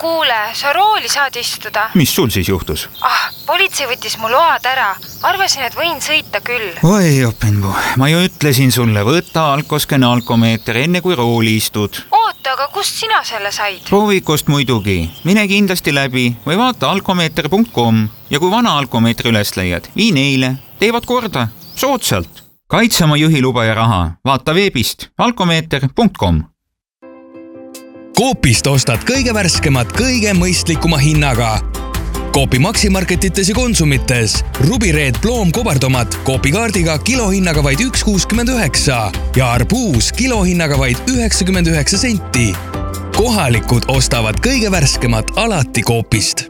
Kuule, sa rooli saad istuda. Mis sul siis juhtus? Politsei võttis mu load ära. Arvasin, et võin sõita küll. Oi, Openbu, ma ju ütlesin sulle, võta alkoskene alkomeeter enne kui rooli istud. Oota, aga kust sina selle said? Proovikust muidugi. Mine kindlasti läbi või vaata alkomeeter.com ja kui vana alkomeetri üles leiad, vii neile. Teevad korda. Soodsalt. Kaitse oma juhiluba ja raha. Vaata veebist alkomeeter.com. Coopist ostad kõige värskemat, kõige mõistlikuma hinnaga. Coopi Maximarketites ja Konsumites. Ruby Red Ploom kobartomat Coopi kaardiga kilohinnaga vaid 1,69 ja arbuus kilohinnaga vaid 99 senti. Kohalikud ostavad kõige värskemat alati Coopist.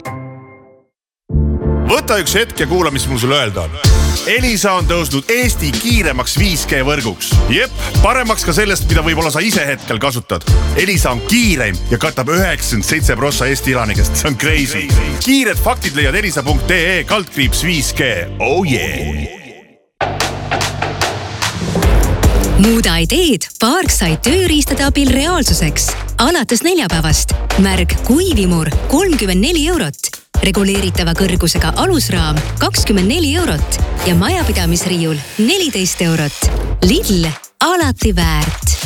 Võta üks hetk ja kuula, mis mul sulle öelda on. Elisa on tõusnud Eesti kiiremaks 5G võrguks. Jep, paremaks ka sellest, mida võib-olla sa ise hetkel kasutad. Elisa on kiireim ja katab 97% Eesti elanikest. See on crazy. Kiired faktid leiad elisa.ee/5G. Oh yeah! Muuda ideed Parkside tööriistade abil reaalsuseks. Alates neljapäevast. Märg kuivimur 34 eurot. Reguleeritava kõrgusega alusraam 24 eurot ja majapidamisriiul 14 eurot. Lidl, alati väärt.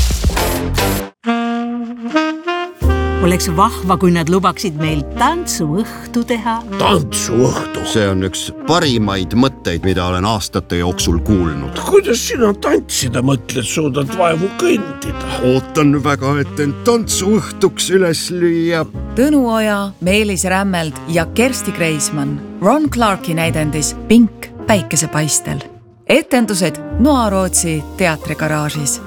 Oleks vahva, kui nad lubaksid meil tantsuõhtu teha. Tantsuõhtu? See on üks parimaid mõtteid, mida olen aastate jooksul kuulnud. Kuidas sina tantsida mõtled, suudad vaevu kõndida? Ootan väga, et end tantsuõhtuks üles lüüa. Tõnu Oja, Meelis Rämmeld ja Kersti Kreismann. Ron Clarki näidendis Pink päikesepaistel. Etendused Noarootsi teatrigaraažis.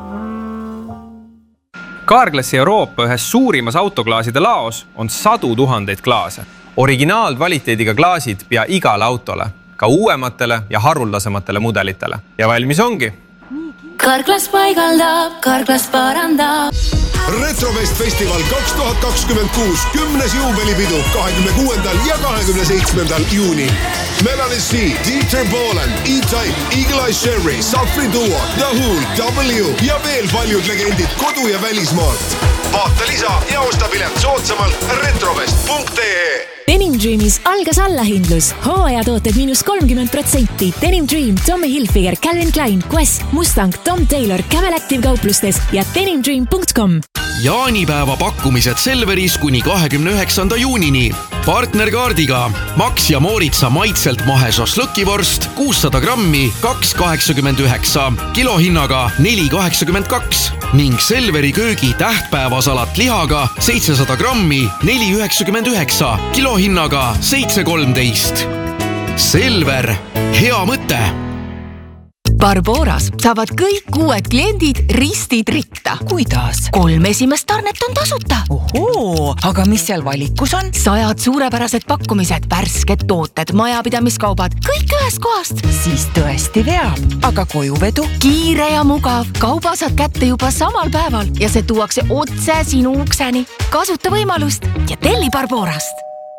Carglassi Euroopa ühes suurimas autoklaaside laos on 100 000 klaase. Originaalkvaliteediga klaasid pea igale autole, ka uuematele ja haruldasematele mudelitele. Ja valmis ongi. Carglass paigaldab, Carglass parandab. Retrofest Festival 2026 10. juubelipidu 26. ja 27. juunil. Melanie C, Dieter Bohlen, E-Type, Eagle Eye Sherry, Safri Duo, The Who, W ja veel paljud legendid kodu- ja välismaalt. Vaata lisa ja osta pilet soodsamalt retrofest.ee. Denim Dreamis algas allahindlus. Hooajatooted -30%. Denim Dream, Tommy Hilfiger, Calvin Klein, Quest, Mustang, Tom Taylor, Camel Active kauplustes ja denimdream.com. Jaanipäeva pakkumised Selveris kuni 29. juunini. Partnerkaardiga Max ja Mooritsa maitselt mahe šašlõkivorst 600 grammi 2,89 kilohinnaga 4,82 ning Selveri köögi tähtpäevasalat lihaga 700 grammi 4,99 kilohinnaga 7,13. Selver, hea mõte! Barboras saavad kõik uued kliendid ristid ritta. Kuidas? 3 esimest tarnet on tasuta. Ohoo, aga mis seal valikus on? 100 suurepärased pakkumised, värsked tooted, majapidamiskaubad, kõik ühest kohast. Siis tõesti veab. Aga kojuvedu? Kiire ja mugav. Kauba saad kätte juba samal päeval ja see tuuakse otse sinu ukseni. Kasuta võimalust ja telli Barborast.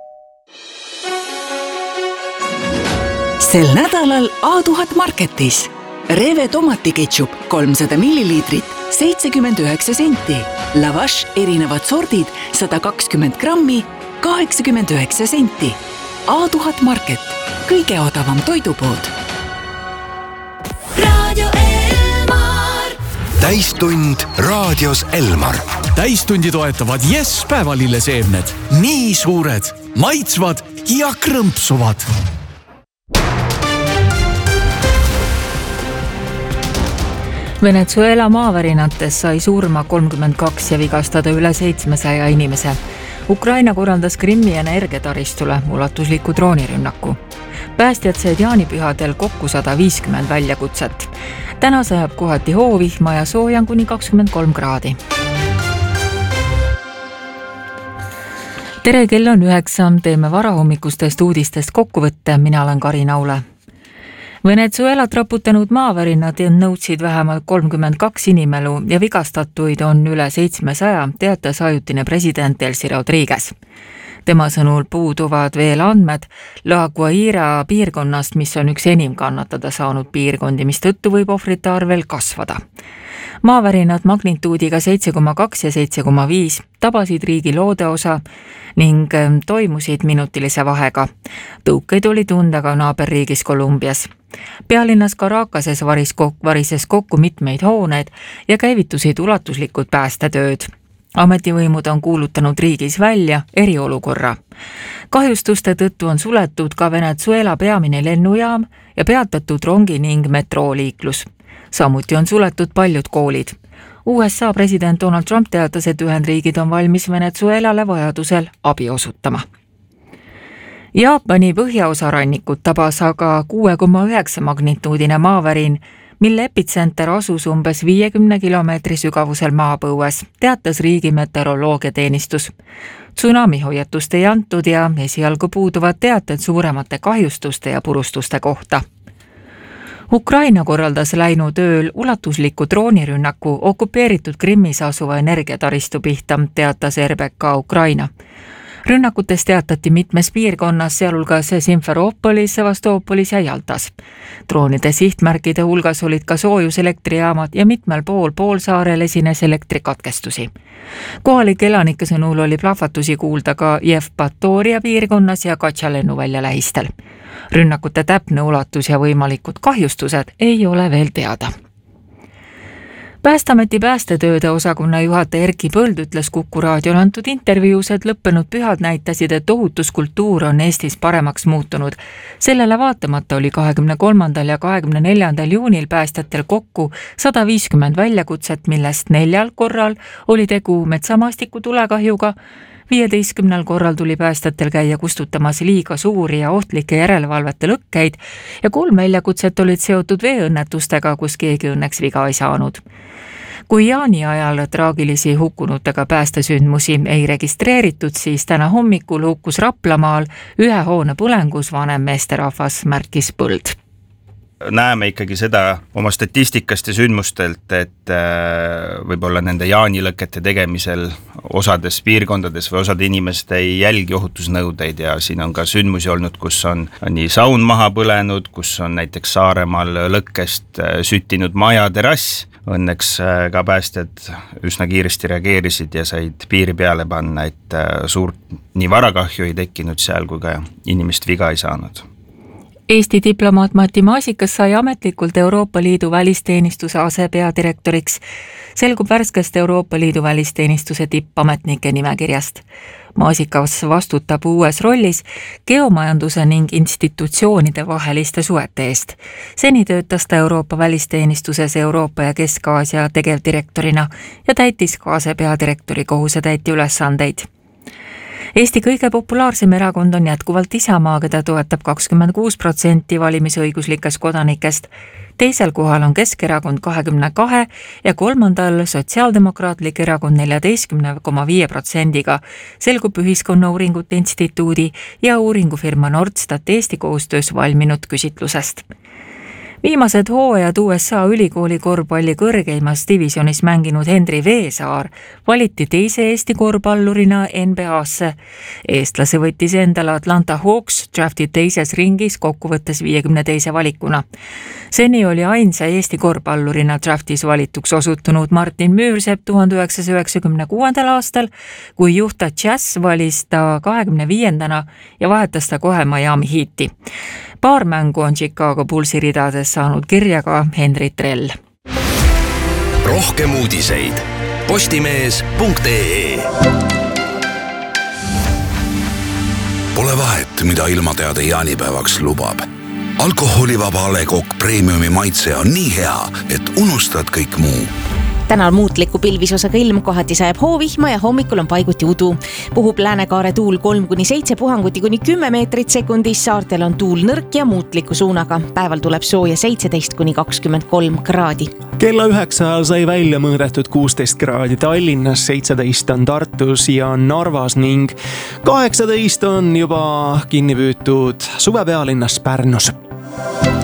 Sel nädalal A1000 Marketis. Reve tomatiketšup 300 milliliitrit, 79 senti. Lavash erinevad sordid 120 grammi, 89 senti. A1000 Market, kõige odavam toidupood. Radio Elmar. Täistund raadios Elmar. Täistundi toetavad Yes päevalilleseemned. Nii suured, maitsvad ja krõmpsuvad. Venezuela maavärinates sai surma 32 ja vigastada üle 700 inimese. Ukraina korraldas Krimmi energiataristule ulatusliku droonirünnaku. Päästjad said jaanipühadel kokku 150 väljakutset. Täna sajab kohati hoovihma ja soojan kuni 23 kraadi. Tere, kell on 9, teeme varahommikustest uudistest kokkuvõtte, mina olen Karin Aule. Venezuelat raputanud maavärinad nõudsid vähemalt 32 inimelu ja vigastatuid on üle 700, teatas ajutine president Delcy Rodriguez. Tema sõnul puuduvad veel andmed La Guaira piirkonnast, mis on üks enim kannatada saanud piirkondi, mis tõttu võib ohvrite arvel kasvada. Maavärinad magnituudiga 7,2 ja 7,5 tabasid riigi loodeosa ning toimusid minutilise vahega. Tõukeid oli tunda ka naaberriigis Kolumbias. Pealinnas Caracases varises kokku mitmeid hooneid ja käivitusid ulatuslikud päästetööd. Ametivõimud on kuulutanud riigis välja eriolukorra. Kahjustuste tõttu on suletud ka Venezuela peamine lennujaam ja peatatud rongi ning metrooliiklus. Samuti on suletud paljud koolid. USA president Donald Trump teatas, et Ühendriigid on valmis Venezuelale vajadusel abi osutama. Jaapani põhjaosa rannikut tabas aga 6,9 magnituudine maavärin, mille epitsenter asus umbes 50 kilomeetri sügavusel maapõues, teatas riigi meteoroloogiateenistus. Tsunami hoiatust ei antud ja esialgu puuduvad teated suuremate kahjustuste ja purustuste kohta. Ukraina korraldas läinud ööl ulatusliku droonirünnaku okupeeritud Krimmis asuva energiataristu pihta, teatas RBK Ukraina. Rünnakutest teatati mitmes piirkonnas, sealhulgas Simferoopolis, Sevastoopolis ja Jaltas. Droonide sihtmärkide hulgas olid ka soojuselektrijaamad ja mitmel poolsaarel esines elektrikatkestusi. Kohalike elanike sõnul oli plahvatusi kuulda ka Jevpatoria piirkonnas ja Katša lennuvälja lähistel. Rünnakute täpne ulatus ja võimalikud kahjustused ei ole veel teada. Päästeameti päästetööde osakonna juhataja Erki Põld ütles Kuku raadiole antud intervjuus, et lõppenud pühad näitasid, et ohutuskultuur on Eestis paremaks muutunud. Sellele vaatamata oli 23. ja 24. juunil päästjatel kokku 150 väljakutset, millest 4 korral oli tegu metsamaastiku tulekahjuga, 15 korral tuli päästjatel käia kustutamas liiga suuri ja ohtlikke järelevalvete lõkkeid ja 3 väljakutset olid seotud veeõnnetustega, kus keegi õnneks viga ei saanud. Kui jaani ajal traagilisi hukkunutega päästesündmusi ei registreeritud, siis täna hommikul hukkus Raplamaal 1 hoone põlengus vanem meesterahvas, märkis Põld. Näeme ikkagi seda oma statistikast ja sündmustelt, et võib-olla nende jaanilõkete tegemisel osades piirkondades või osade inimesed ei jälgi ohutusnõudeid ja siin on ka sündmusi olnud, kus on nii saun maha põlenud, kus on näiteks Saaremaal lõkkest süttinud maja terass. Õnneks ka päästjad üsna kiiresti reageerisid ja said piiri peale panna, et suurt nii varakahju ei tekkinud seal, kui ka inimest viga ei saanud. Eesti diplomaat Mati Maasikas sai ametlikult Euroopa Liidu välisteenistuse asepeadirektoriks. Selgub värskest Euroopa Liidu välisteenistuse tippametnike nimekirjast. Maasikas vastutab uues rollis geomajanduse ning institutsioonide vaheliste suhete eest. Seni töötas ta Euroopa välisteenistuses Euroopa ja Kesk-Aasia tegevdirektorina ja täitis ka asepeadirektori kohusetäitja ülesandeid. Eesti kõige populaarsem erakond on jätkuvalt Isamaa, keda toetab 26% valimisõiguslikest kodanikest. Teisel kohal on Keskerakond 22% ja 3. Sotsiaaldemokraatlik erakond 14,5%-ga, selgub Ühiskonnauuringute Instituudi ja uuringufirma Nordstat Eesti koostöös valminud küsitlusest. Viimased hooajad USA ülikooli korvpalli kõrgeimas divisionis mänginud Henri Veesaar valiti teise Eesti korvpallurina NBA-sse. Eestlase võttis endale Atlanta Hawks drafti teises ringis kokkuvõttes 52. valikuna. Seni oli ainsa Eesti korvpallurina draftis valituks osutunud Martin Müürsepp 1996. aastal, kui Utah Jazz valis ta 25. ja vahetas ta kohe Miami Heati. Paar mängu on Chicago Bullsi ridades saanud kirja ka Henri Trell. Rohkem uudiseid postimees.ee. Pole vahet, mida ilmateade jaanipäevaks lubab. Alkoholivaba A. Le Coq Premiumi maitse on nii hea, et unustad kõik muu. Täna on muutliku pilvisusega ilm, kohati sajab hoovihma ja hommikul on paiguti udu. Puhub Läänekaare tuul 3-7 puhanguti kuni 10 meetrit sekundis, saartel on tuul nõrk ja muutliku suunaga. Päeval tuleb sooja 17-23 kraadi. Kella 9 ajal sai välja mõõdetud 16 kraadi Tallinnas, 17 on Tartus ja Narvas ning 18 on juba kinni püütud suvepealinnas Pärnus.